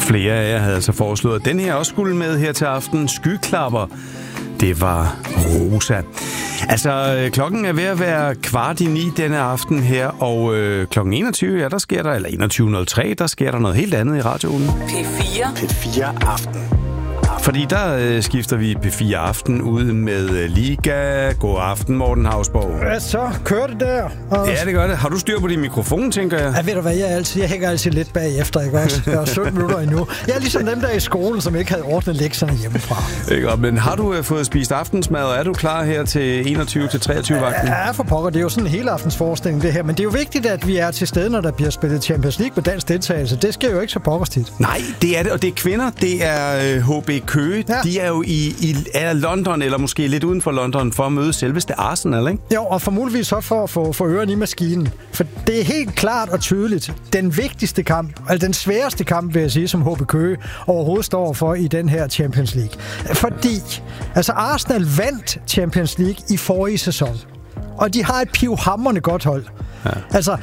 Flere af jer havde altså foreslået, at den her også skulle med her til aften. Skyklapper. Det var Rosa. Altså, klokken er ved at være 8:45 denne aften her, og klokken 21, ja, der sker der, eller 21.03, der sker der noget helt andet i radioen. P4 Aften. Fordi der skifter vi P4 Aften ud med Liga. God aften, Morten Hausborg. Ja, så kører det der. Ja, det gør det. Har du styr på din mikrofon, tænker jeg? Ja, ved du hvad, jeg hænger altid lidt bagefter, ikke også? Jeg har 17 minutter endnu. Jeg er ligesom dem der i skolen, som ikke havde ordnet lektierne hjemmefra. Ikke, men har du fået spist aftensmad, og er du klar her til 21-23-vagten? Ja, for pokker. Det er jo sådan en hele aftens forestilling, det her. Men det er jo vigtigt, at vi er til stede, når der bliver spillet Champions League med dansk deltagelse. Det sker jo ikke så pokkers tit. Nej, det er det, og det er kvinder. Det er HB Køge. Ja. De er jo i London, eller måske lidt uden for London, for at møde selveste Arsenal, ikke? Jo, og formodentligvis så for at få ørerne i maskinen. For det er helt klart og tydeligt den vigtigste kamp, altså den sværeste kamp, vil jeg sige, som HB Køge overhovedet står for i den her Champions League. Fordi, altså Arsenal vandt Champions League i forrige sæson. Og de har et pivhamrende godt hold. Ja. Altså,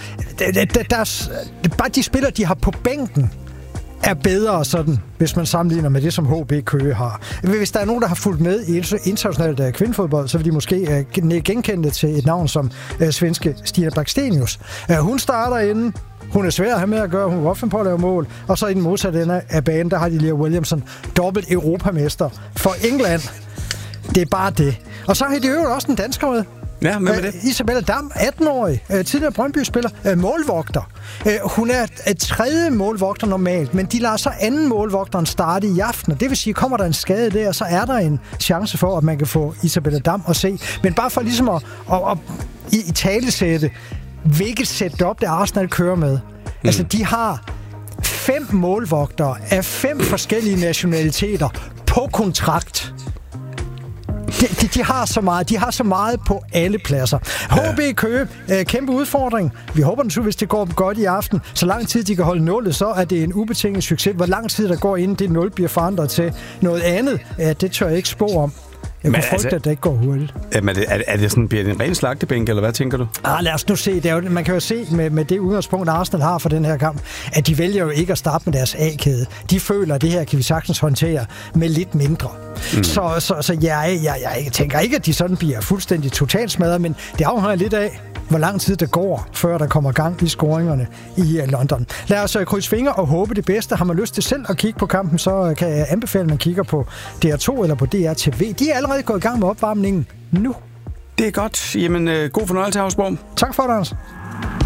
bare de spillere, de har på bænken, er bedre sådan, hvis man sammenligner med det, som HB Køge har. Hvis der er nogen, der har fulgt med i internationalt kvindefodbold, så vil de måske genkende til et navn som svenske Stina Blackstenius. Hun starter inden. Hun er svær at have med at gøre. Hun er ofte på at lave mål. Og så i den modsatte ende af banen, der har de Lea Williamson, dobbelt europamester for England. Det er bare det. Og så har de jo også en dansker med. Ja, med det. Isabella Dam, 18-årig, tidligere Brøndby-spiller, målvogter. Hun er tredje målvogter normalt, men de lader så anden målvogteren starte i aften. Det vil sige, kommer der en skade der, så er der en chance for, at man kan få Isabella Dam at se. Men bare for ligesom at i talesætte, hvilket setup det Arsenal kører med. Altså, de har 5 målvogtere af 5 forskellige nationaliteter på kontrakt. De har så meget. De har så meget på alle pladser. HB Køge, kæmpe udfordring. Vi håber naturligvis, hvis det går godt i aften. Så lang tid de kan holde nullet, så er det en ubetinget succes. Hvor lang tid der går, inden det 0 bliver forandret til noget andet, det tør jeg ikke spå om. Jeg kunne frygte, at det ikke går hurtigt. Men er det sådan, bliver det en ren slagtebænk, eller hvad tænker du? Lad os nu se. Det er jo, man kan jo se med det udgangspunkt, Arsenal har for den her kamp, at de vælger jo ikke at starte med deres A-kæde. De føler, at det her kan vi sagtens håndtere med lidt mindre. Så jeg tænker ikke, at de sådan bliver fuldstændig totalt smadret, men det afhænger lidt af, hvor lang tid det går, før der kommer gang i scoringerne i London. Lad os krydse fingre og håbe det bedste. Har man lyst til selv at kigge på kampen, så kan jeg anbefale, at man kigger på DR2 eller på DR TV. De er allerede gået i gang med opvarmningen nu. Det er godt. Jamen, god fornøjelse, Hausborg. Tak for det, Anders.